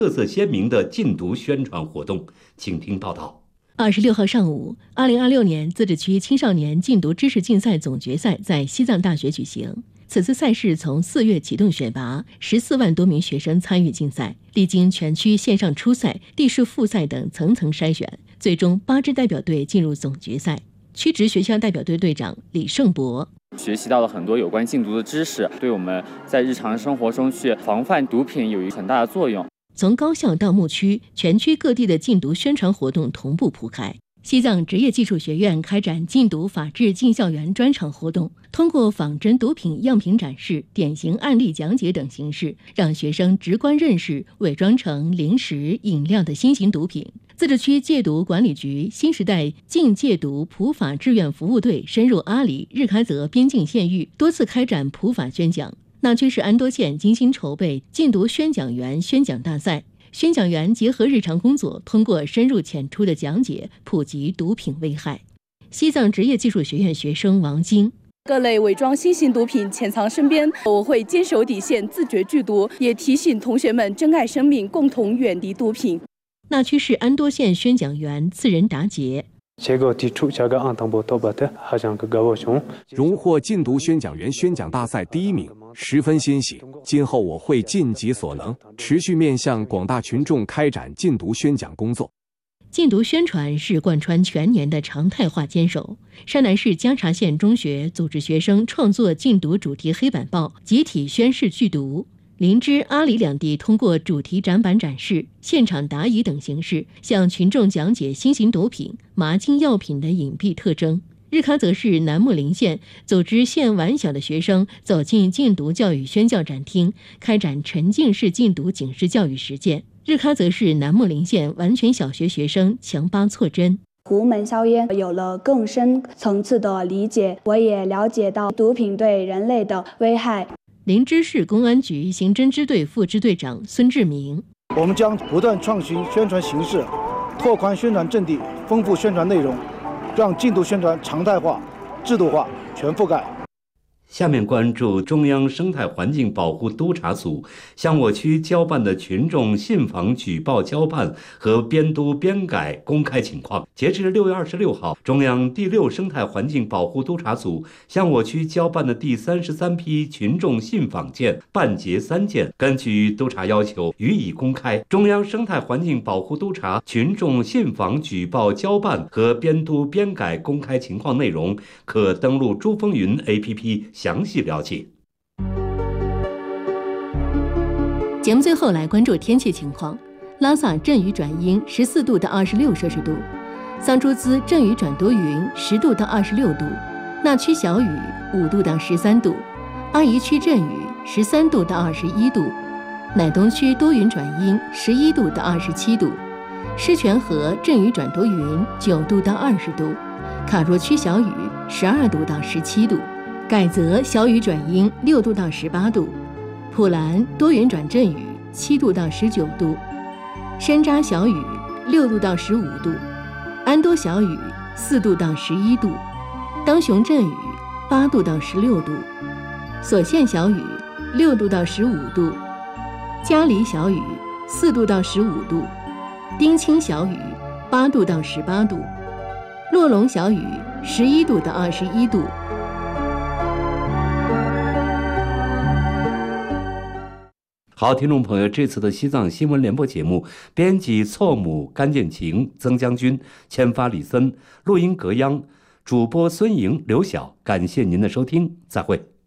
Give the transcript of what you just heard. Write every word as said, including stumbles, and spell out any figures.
特色鲜明的禁毒宣传活动。请听报道。 二十六号上午，二零二六年自治区青少年禁毒知识竞赛总决赛在西藏大学举行。此次赛事从四月启动选拔，十四万多名学生参与竞赛，历经全区线上初赛、地市复赛等层层筛选，最终八支代表队进入总决赛。区直学校代表队队长李胜博。 学习到了很多有关禁毒的知识，对我们在日常生活中去防范毒品有很大的作用。 从高校到牧区，全区各地的禁毒宣传活动同步铺开。西藏职业技术学院开展禁毒法治进校园专场活动，通过仿真毒品样品展示、典型案例讲解等形式，让学生直观认识伪装成零食、饮料的新型毒品。自治区戒毒管理局新时代禁戒毒普法志愿服务队深入阿里、日喀则边境县域，多次开展普法宣讲。那曲市安多县精心筹备禁毒宣讲员宣讲大赛，宣讲员结合日常工作，通过深入浅出的讲解，普及毒品危害。西藏职业技术学院学生王晶。 各类伪装新型毒品潜藏身边，我会坚守底线，自觉拒毒，也提醒同学们珍爱生命，共同远离毒品。 那曲市安多县宣讲员次仁达杰。 荣获禁毒宣讲员宣讲大赛第一名，十分欣喜。今后我会尽己所能，持续面向广大群众开展禁毒宣讲工作。 禁毒宣传是贯穿全年的常态化坚守。山南市江察县中学组织学生创作禁毒主题黑板报，集体宣誓拒毒。林芝、阿里两地通过主题展板展示、现场答疑等形式，向群众讲解新型毒品、麻精药品的隐蔽特征。日喀则市南木林县组织县晚小的学生走进禁毒教育宣教展厅，开展沉浸式禁毒警示教育实践。日喀则市南木林县完全小学学生强巴错针。 胡门硝烟有了更深层次的理解，我也了解到毒品对人类的危害。 林芝市公安局刑侦支队副支队长孙志明。 我们将不断创新宣传形式，拓宽宣传阵地，丰富宣传内容，让禁毒宣传常态化、制度化、全覆盖。 下面关注中央生态环境保护督察组向我区交办的群众信访举报交办和编督编改公开情况。截至六月二十六号，中央第六生态环境保护督察组向我区交办的第三十三批群众信访件办结三件，根据督察要求予以公开。中央生态环境保护督察群众信访举报交办和编督编改公开情况内容，可登录珠风云 A P P详细了解。 节目最后来关注天气情况。拉萨阵雨转阴，十四度到二十六摄氏度；桑珠孜阵雨转多云，十度到二十六度；那曲小雨，五度到十三度；阿宜区阵雨，十三度到二十一度；乃东区多云转阴，十一度到二十七度；狮泉河阵雨转多云，九度到二十度；卡若区小雨，十二度到十七度；改则小雨转阴，六度到十八度；普兰多云转阵雨，七度到十九度；山楂小雨，六度到十五度；安多小雨，四度到十一度；当雄阵雨，八度到十六度；所县小雨，六度到十五度；嘉黎小雨，四度到十五度；丁青小雨，八度到十八度；洛龙小雨，十一度到二十一度。 好，听众朋友，这次的西藏新闻联播节目，编辑错母甘建晴、曾将军，签发李森，录音格央，主播孙莹、刘晓，感谢您的收听，再会。